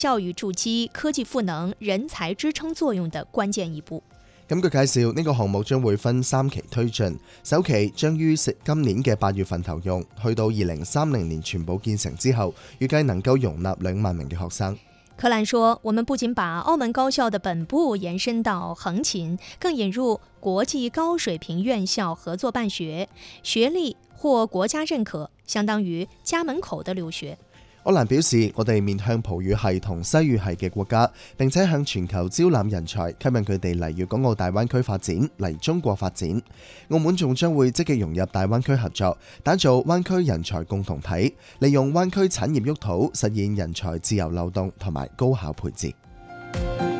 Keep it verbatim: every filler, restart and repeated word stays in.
教育築基、科技賦能、人才支撐作用的關鍵一步。 咁據介紹，呢個項目將會分三期推進，首期將於今年嘅八月份投用，去到二零三零年全部建成之後，預計能夠容納兩萬名嘅學生。 柯蘭說，我們不僅把澳門高校的本部延伸到橫琴，更引入國際高水平院校合作辦學，學歷獲國家認可，相當於家門口的留學。 柯蘭表示，我哋面向葡語系同西語系嘅國家，並且向全球招攬人才，吸引佢哋嚟粵港澳大灣區發展，嚟中國發展。澳門仲將會積極融入大灣區合作，打造灣區人才共同體，利用灣區產業沃土，實現人才自由流動同埋高效配置。